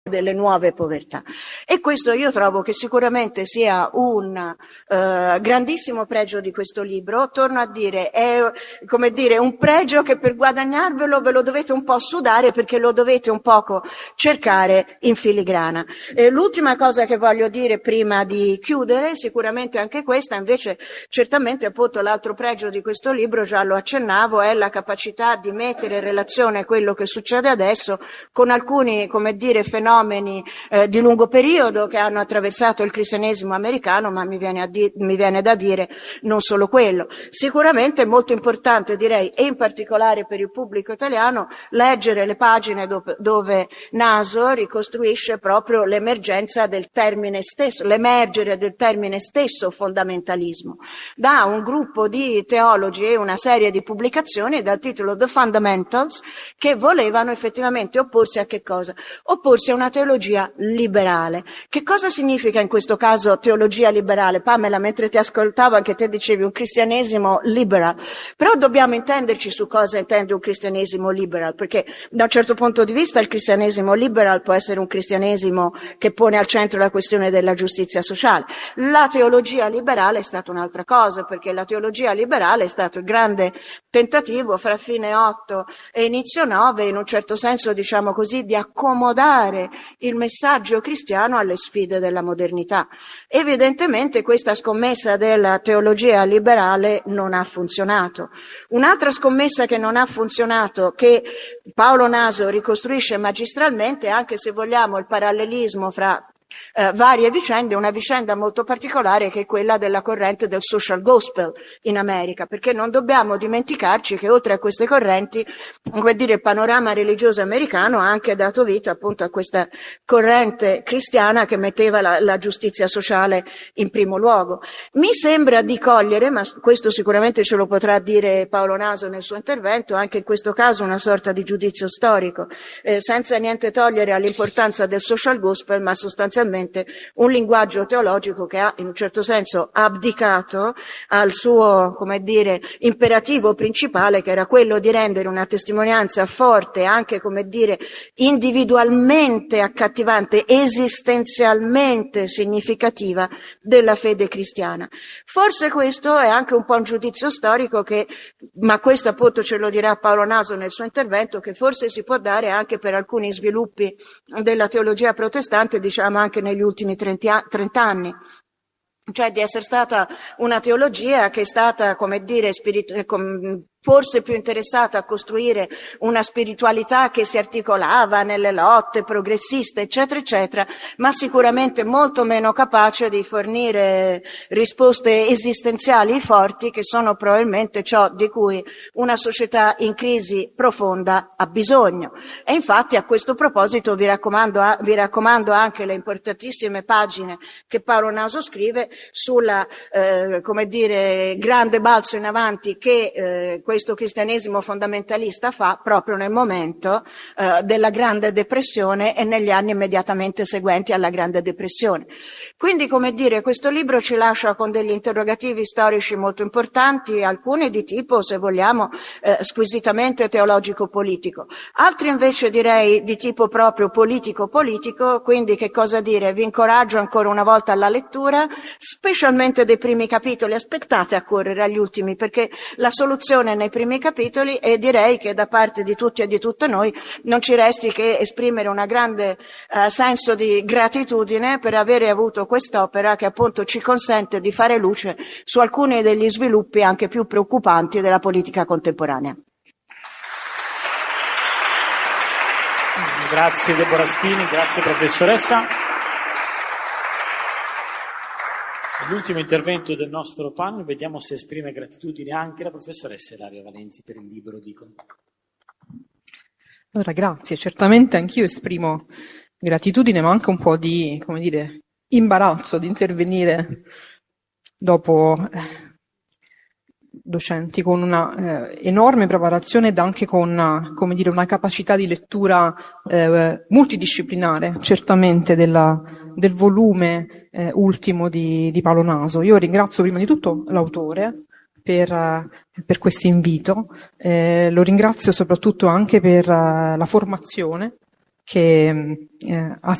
delle nuove povertà. E questo io trovo che sicuramente sia un grandissimo pregio di questo libro. Torno a dire, è come dire un pregio che per guadagnarvelo ve lo dovete un po' sudare, perché lo dovete un poco cercare in filigrana. L'ultima cosa che voglio dire prima di chiudere, sicuramente anche questa, invece certamente appunto l'altro pregio di questo libro, già lo accennavo, è la capacità di mettere in relazione quello che succede adesso con alcuni, come dire, fenomeni di lungo periodo che hanno attraversato il cristianesimo americano, ma mi viene da dire non solo quello. Sicuramente è molto importante, direi, e in particolare per il pubblico italiano, leggere le pagine dove Naso ricostruisce proprio l'emergenza del termine stesso, l'emergere del termine stesso fondamentalismo, da un gruppo di teologi e una serie di pubblicazioni dal titolo The Fundamentals, che volevano effettivamente opporsi a che cosa? Opporsi a una teologia liberale. Che cosa significa in questo caso teologia liberale? Pamela, mentre ti ascoltavo anche te dicevi un cristianesimo liberal, però dobbiamo intenderci su cosa intende un cristianesimo liberal, perché da un certo punto di vista il cristianesimo liberal può essere un cristianesimo che pone al centro la questione della giustizia sociale. La teologia liberale è stata un'altra cosa, perché la teologia liberale è stato il grande tentativo fra fine 8 e inizio 9, in un certo senso, diciamo così, di accomodare il messaggio cristiano alle sfide della modernità. Evidentemente questa scommessa della teologia liberale non ha funzionato. Un'altra scommessa che non ha funzionato, che Paolo Naso ricostruisce magistralmente, anche se vogliamo il parallelismo fra varie vicende, una vicenda molto particolare che è quella della corrente del social gospel in America, perché non dobbiamo dimenticarci che oltre a queste correnti, come dire, il panorama religioso americano ha anche dato vita appunto a questa corrente cristiana che metteva la giustizia sociale in primo luogo. Mi sembra di cogliere, ma questo sicuramente ce lo potrà dire Paolo Naso nel suo intervento, anche in questo caso una sorta di giudizio storico, senza niente togliere all'importanza del social gospel, ma sostanzialmente un linguaggio teologico che ha in un certo senso abdicato al suo, come dire, imperativo principale, che era quello di rendere una testimonianza forte, anche, come dire, individualmente accattivante, esistenzialmente significativa della fede cristiana. Forse questo è anche un po' un giudizio storico che, ma questo appunto ce lo dirà Paolo Naso nel suo intervento, che forse si può dare anche per alcuni sviluppi della teologia protestante, diciamo anche negli ultimi 30 anni. Cioè di essere stata una teologia che è stata, come dire, forse più interessata a costruire una spiritualità che si articolava nelle lotte progressiste, eccetera, eccetera, ma sicuramente molto meno capace di fornire risposte esistenziali forti, che sono probabilmente ciò di cui una società in crisi profonda ha bisogno. E infatti a questo proposito vi raccomando anche le importantissime pagine che Paolo Naso scrive sulla, come dire, grande balzo in avanti che questo cristianesimo fondamentalista fa proprio nel momento della Grande Depressione e negli anni immediatamente seguenti alla Grande Depressione. Quindi, come dire, questo libro ci lascia con degli interrogativi storici molto importanti, alcuni di tipo, se vogliamo, squisitamente teologico-politico, altri invece direi di tipo proprio politico-politico, quindi che cosa dire? Vi incoraggio ancora una volta alla lettura, specialmente dei primi capitoli, aspettate a correre agli ultimi, perché la soluzione nei primi capitoli, e direi che da parte di tutti e di tutte noi non ci resti che esprimere una grande senso di gratitudine per avere avuto quest'opera che appunto ci consente di fare luce su alcuni degli sviluppi anche più preoccupanti della politica contemporanea. Grazie Deborah Spini, grazie professoressa. L'ultimo intervento del nostro panel, vediamo se esprime gratitudine anche la professoressa Ilaria Valenzi per il libro di contatto. Allora, grazie. Certamente anch'io esprimo gratitudine, ma anche un po' di, come dire, imbarazzo di intervenire dopo docenti con una enorme preparazione ed anche con come dire, una capacità di lettura multidisciplinare, certamente del volume ultimo di Paolo Naso. Io ringrazio prima di tutto l'autore per questo invito, lo ringrazio soprattutto anche per la formazione che ha